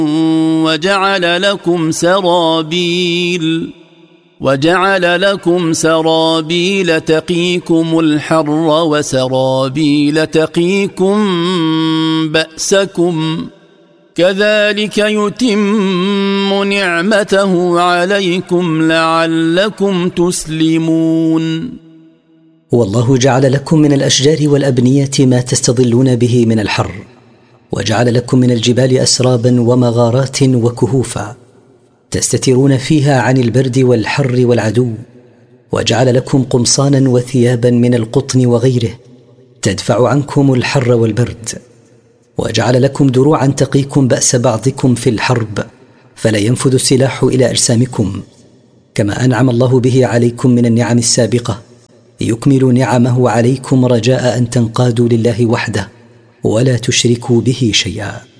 وجعل لكم سرابيل تقيكم الحر وسرابيل تقيكم بأسكم كذلك يتم نعمته عليكم لعلكم تسلمون. والله جعل لكم من الأشجار والأبنية ما تستظلون به من الحر، وجعل لكم من الجبال أسرابا ومغارات وكهوفا تستترون فيها عن البرد والحر والعدو، وجعل لكم قمصانا وثيابا من القطن وغيره تدفع عنكم الحر والبرد، وجعل لكم دروعا تقيكم بأس بعضكم في الحرب فلا ينفذ السلاح إلى أجسامكم، كما أنعم الله به عليكم من النعم السابقة يكمل نعمه عليكم رجاء أن تنقادوا لله وحده ولا تشركوا به شيئا.